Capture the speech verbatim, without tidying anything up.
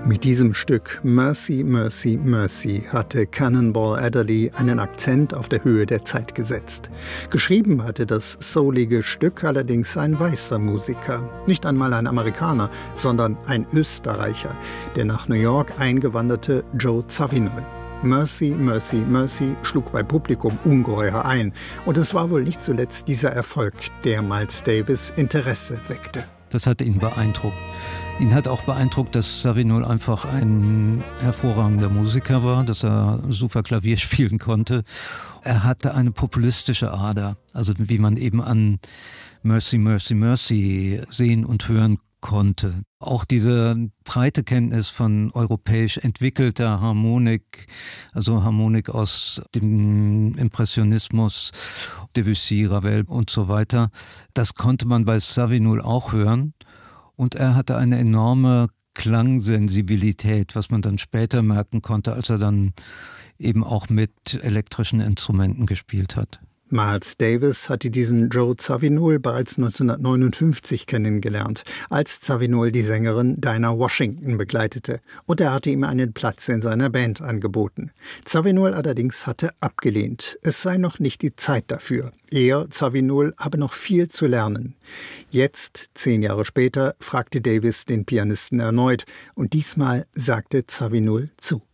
Mit diesem Stück Mercy, Mercy, Mercy hatte Cannonball Adderley einen Akzent auf der Höhe der Zeit gesetzt. Geschrieben hatte das soulige Stück allerdings ein weißer Musiker. Nicht einmal ein Amerikaner, sondern ein Österreicher, der nach New York eingewanderte Joe Zawinul. Mercy, Mercy, Mercy schlug bei Publikum ungeheuer ein. Und es war wohl nicht zuletzt dieser Erfolg, der Miles Davis Interesse weckte. Das hat ihn beeindruckt. Ihn hat auch beeindruckt, dass Zawinul einfach ein hervorragender Musiker war, dass er super Klavier spielen konnte. Er hatte eine populistische Ader, also wie man eben an Mercy, Mercy, Mercy sehen und hören konnte. Auch diese breite Kenntnis von europäisch entwickelter Harmonik, also Harmonik aus dem Impressionismus, Debussy, Ravel und so weiter, das konnte man bei Zawinul auch hören. Und er hatte eine enorme Klangsensibilität, was man dann später merken konnte, als er dann eben auch mit elektrischen Instrumenten gespielt hat. Miles Davis hatte diesen Joe Zawinul bereits neunzehnhundertneunundfünfzig kennengelernt, als Zawinul die Sängerin Dinah Washington begleitete, und er hatte ihm einen Platz in seiner Band angeboten. Zawinul allerdings hatte abgelehnt, es sei noch nicht die Zeit dafür. Er, Zawinul, habe noch viel zu lernen. Jetzt, zehn Jahre später, fragte Davis den Pianisten erneut, und diesmal sagte Zawinul zu.